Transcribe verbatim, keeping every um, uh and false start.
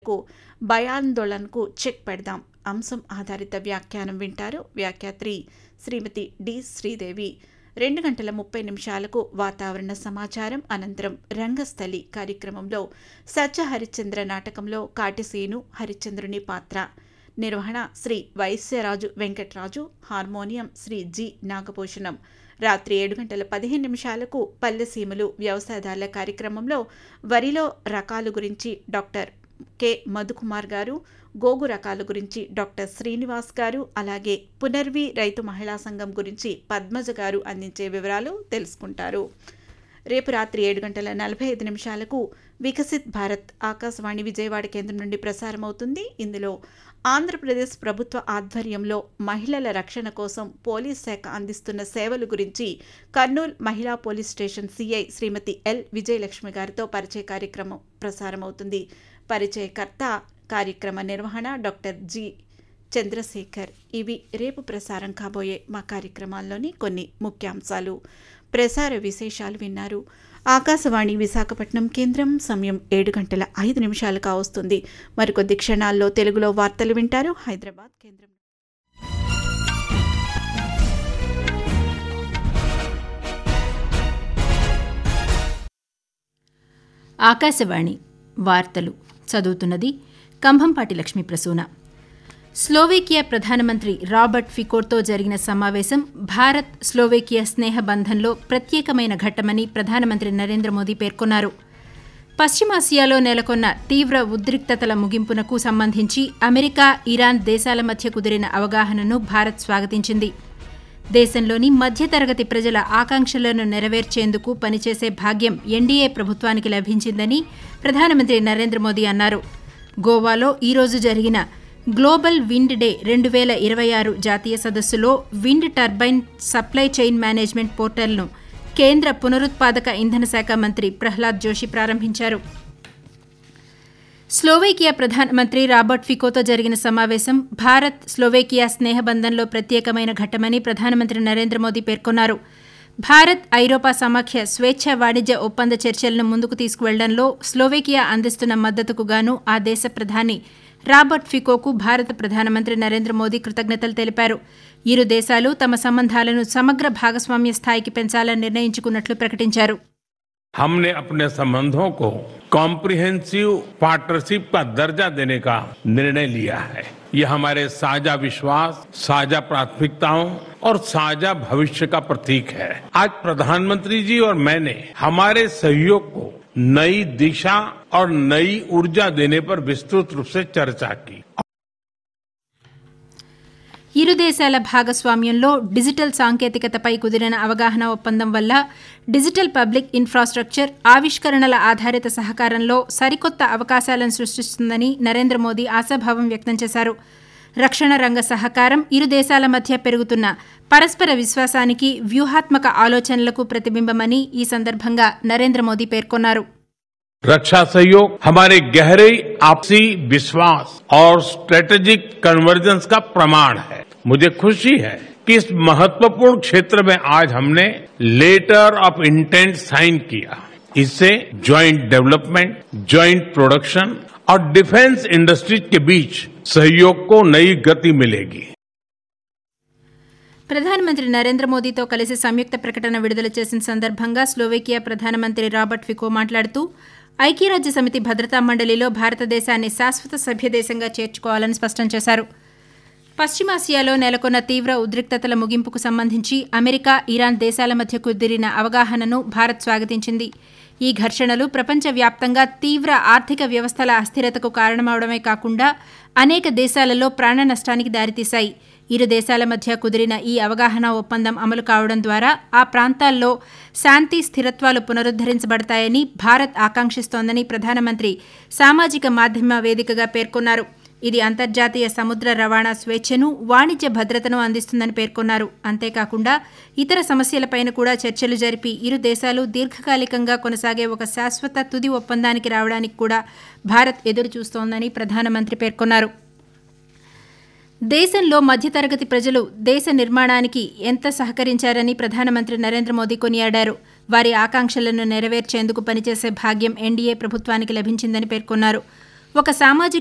కు భయాందోళనకు చెక్ పెడదాం అంశం ఆధారిత వ్యాఖ్యానం వింటారు. వ్యాఖ్యాత్రి శ్రీమతి డి శ్రీదేవి. రెండు గంటల ముప్పై నిమిషాలకు వాతావరణ సమాచారం అనంతరం రంగస్థలి కార్యక్రమంలో సత్య హరిశ్చంద్ర నాటకంలో కాటిసీను హరిశ్చంద్రుని పాత్ర. నిర్వహణ శ్రీ వైశ్యరాజు వెంకటరాజు. Harmonium Shri G Nagabhushanam. రాత్రి ఏడు గంటల పదిహేను నిమిషాలకు పల్లెసీమలు వ్యవసాయదారుల కార్యక్రమంలో వరిలో రకాల గురించి డాక్టర్ కె మధుకుమార్ గారు, గోగు రకాల గురించి డాక్టర్ శ్రీనివాస్ గారు, అలాగే పునర్వి రైతు మహిళా సంఘం గురించి పద్మజ గారు అందించే వివరాలు తెలుసుకుంటారు. రేపు రాత్రి ఏడు గంటల నలభై ఐదు నిమిషాలకు వికసిత్ భారత్ ఆకాశవాణి విజయవాడ కేంద్రం నుండి ప్రసారమవుతుంది. ఇందులో ఆంధ్రప్రదేశ్ ప్రభుత్వ ఆధ్వర్యంలో మహిళల రక్షణ కోసం పోలీస్ శాఖ అందిస్తున్న సేవల గురించి కర్నూలు మహిళా పోలీస్ స్టేషన్ సిఐ శ్రీమతి ఎల్ విజయలక్ష్మి గారితో పరిచయ కార్యక్రమం ప్రసారమవుతుంది. పరిచయకర్త, కార్యక్రమ నిర్వహణ డాక్టర్ జి చంద్రశేఖర్. ఇవి రేపు ప్రసారం కాబోయే మా కార్యక్రమాల్లోని కొన్ని ముఖ్యాంశాలు. ప్రసార విశేషాలు విన్నారు. ఆకాశవాణి విశాఖపట్నం కేంద్రం. సమయం ఏడు గంటల ఐదు నిమిషాలు కావస్తుంది. మరికొద్ది క్షణాల్లో తెలుగులో వార్తలు వింటారు హైదరాబాద్ కేంద్రం. ఆకాశవాణి వార్తలు చదువుతున్నది కంభంపాటి లక్ష్మీ ప్రసూన. స్లోవేకియా ప్రధానమంత్రి రాబర్ట్ ఫికోతో జరిగిన సమావేశం భారత్ స్లోవేకియా స్నేహబంధంలో ప్రత్యేకమైన ఘట్టమని ప్రధానమంత్రి నరేంద్ర మోదీ పేర్కొన్నారు. పశ్చిమాసియాలో నెలకొన్న తీవ్ర ఉద్రిక్తతల ముగింపునకు సంబంధించి అమెరికా, ఇరాన్ దేశాల మధ్య కుదిరిన అవగాహనను భారత్ స్వాగతించింది. దేశంలోని మధ్యతరగతి ప్రజల ఆకాంక్షలను నెరవేర్చేందుకు పనిచేసే భాగ్యం ఎన్డీఏ ప్రభుత్వానికి లభించిందని ప్రధానమంత్రి నరేంద్ర మోదీ అన్నారు. గోవాలో ఈరోజు జరిగిన గ్లోబల్ విండ్ డే రెండు వేల ఇరవై ఆరు జాతీయ సదస్సులో wind turbine supply chain management పోర్టల్ను కేంద్ర పునరుత్పాదక ఇంధన శాఖ మంత్రి ప్రహ్లాద్ జోషి ప్రారంభించారు. స్లోవేకియా ప్రధానమంత్రి రాబర్ట్ ఫికోతో జరిగిన సమావేశం భారత్ స్లోవేకియా స్నేహబంధంలో ప్రత్యేకమైన ఘట్టమని ప్రధానమంత్రి నరేంద్ర మోదీ పేర్కొన్నారు. భారత్ ఐరోపా సమాఖ్య స్వేచ్ఛ వాణిజ్య ఒప్పంద చర్చలను ముందుకు తీసుకువెళ్లడంలో స్లోవేకియా అందిస్తున్న మద్దతుకు గాను ఆ దేశ ప్రధాని రాబర్ట్ ఫికోకు భారత ప్రధానమంత్రి నరేంద్ర మోదీ కృతజ్ఞతలు తెలిపారు. ఇరు దేశాలు తమ సంబంధాలను సమగ్ర భాగస్వామ్య స్థాయికి పెంచాలని నిర్ణయించుకున్నట్లు ప్రకటించారు. हमने अपने संबंधों को कॉम्प्रिहेंसिव पार्टनरशिप का दर्जा देने का निर्णय लिया है. ये हमारे साझा विश्वास, साझा प्राथमिकताओं और साझा भविष्य का प्रतीक है. आज प्रधानमंत्री जी और मैंने हमारे सहयोग को नई दिशा और नई ऊर्जा देने पर विस्तृत रूप से चर्चा की. ఇరు దేశాల భాగస్వామ్యంలో డిజిటల్ సాంకేతికతపై కుదిరిన అవగాహన ఒప్పందం వల్ల డిజిటల్ పబ్లిక్ ఇన్ఫ్రాస్ట్రక్చర్, ఆవిష్కరణల ఆధారిత సహకారంలో సరికొత్త అవకాశాలను సృష్టిస్తుందని నరేంద్ర మోదీ ఆశాభావం వ్యక్తం చేశారు. రక్షణ రంగ సహకారం ఇరు దేశాల మధ్య పెరుగుతున్న పరస్పర విశ్వాసానికి, వ్యూహాత్మక ఆలోచనలకు ప్రతిబింబమని ఈ సందర్భంగా నరేంద్ర మోదీ పేర్కొన్నారు. रक्षा सहयोग हमारे गहरे आपसी विश्वास और स्ट्रेटेजिक कन्वर्जेंस का प्रमाण है. मुझे खुशी है कि इस महत्वपूर्ण क्षेत्र में आज हमने लेटर ऑफ इंटेंट साइन किया. इससे ज्वाइंट डेवलपमेंट, ज्वाइंट प्रोडक्शन और डिफेंस इंडस्ट्रीज के बीच सहयोग को नई गति मिलेगी. ప్రధానమంత్రి నరేంద్ర మోదీతో కలిసి సంయుక్త ప్రకటన విడుదల చేసిన సందర్భంగా స్లోవేకియా ప్రధానమంత్రి రాబర్ట్ ఫికో మాట్లాడుతూ ఐక్యరాజ్య సమితి భద్రతా మండలిలో భారతదేశాన్ని శాశ్వత సభ్యదేశంగా చేర్చుకోవాలని స్పష్టం చేశారు. పశ్చిమాసియాలో నెలకొన్న తీవ్ర ఉద్రిక్తతల ముగింపుకు సంబంధించి అమెరికా, ఇరాన్ దేశాల మధ్య కుదిరిన అవగాహనను భారత్ స్వాగతించింది. ఈ ఘర్షణలు ప్రపంచవ్యాప్తంగా తీవ్ర ఆర్థిక వ్యవస్థల అస్థిరతకు కారణమవడమే కాకుండా అనేక దేశాలలో ప్రాణ నష్టానికి దారితీశాయి. ఇరు దేశాల మధ్య కుదిరిన ఈ అవగాహన ఒప్పందం అమలు కావడం ద్వారా ఆ ప్రాంతాల్లో శాంతి, స్థిరత్వాలు పునరుద్దరించబడతాయని భారత్ ఆకాంక్షిస్తోందని ప్రధానమంత్రి సామాజిక మాధ్యమ వేదికగా పేర్కొన్నారు. ఇది అంతర్జాతీయ సముద్ర రవాణా స్వేచ్ఛను, వాణిజ్య భద్రతను అందిస్తుందని పేర్కొన్నారు. అంతేకాకుండా ఇతర సమస్యలపైన కూడా చర్చలు జరిపి ఇరు దేశాలు దీర్ఘకాలికంగా కొనసాగే ఒక శాశ్వత తుది ఒప్పందానికి రావడానికి కూడా భారత్ ఎదురుచూస్తోందని ప్రధానమంత్రి పేర్కొన్నారు. దేశంలో మధ్యతరగతి ప్రజలు దేశ నిర్మాణానికి ఎంత సహకరించారని ప్రధానమంత్రి నరేంద్ర మోదీ కొనియాడారు. వారి ఆకాంక్షలను నెరవేర్చేందుకు పనిచేసే భాగ్యం ఎన్డీఏ ప్రభుత్వానికి లభించిందని పేర్కొన్నారు. ఒక సామాజిక